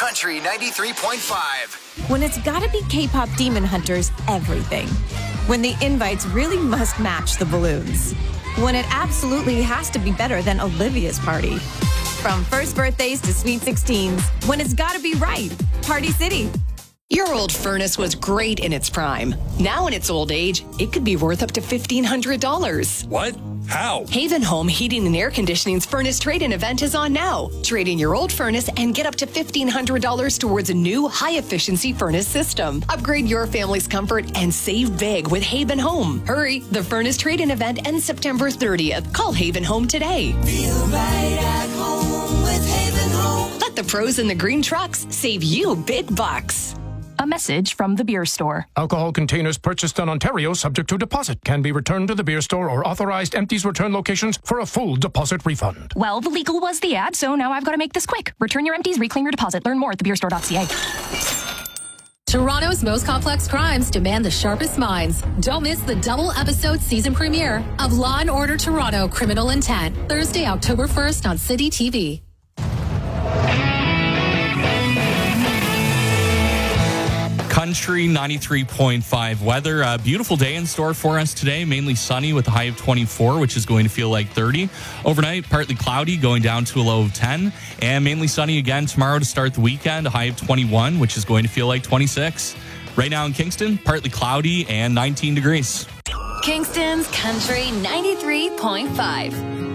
Country 93.5. When it's gotta be K-pop Demon Hunters, everything. When the invites really must match the balloons. When it absolutely has to be better than Olivia's party. From first birthdays to sweet 16s, when it's gotta be right. Party City. Your old furnace was great in its prime. Now in its old age, it could be worth up to $1,500. What? How? Haven Home Heating and Air Conditioning's furnace trade-in event is on now. Trade in your old furnace and get up to $1,500 towards a new high-efficiency furnace system. Upgrade your family's comfort and save big with Haven Home. Hurry, the furnace trade-in event ends September 30th. Call Haven Home today. Feel right at home with Haven Home. Let the pros in the green trucks save you big bucks. A message from the beer store. Alcohol containers purchased in Ontario subject to deposit can be returned to the beer store or authorized empties return locations for a full deposit refund. Well, the legal was the ad, so now I've got to make this quick. Return your empties, reclaim your deposit. Learn more at thebeerstore.ca. Toronto's most complex crimes demand the sharpest minds. Don't miss the double episode season premiere of Law & Order Toronto Criminal Intent, Thursday, October 1st on City TV. Country 93.5 weather. A beautiful day in store for us today. Mainly sunny with a high of 24, which is going to feel like 30. Overnight, partly cloudy, going down to a low of 10. And mainly sunny again tomorrow to start the weekend. A high of 21, which is going to feel like 26. Right now in Kingston, partly cloudy and 19 degrees. Kingston's Country 93.5.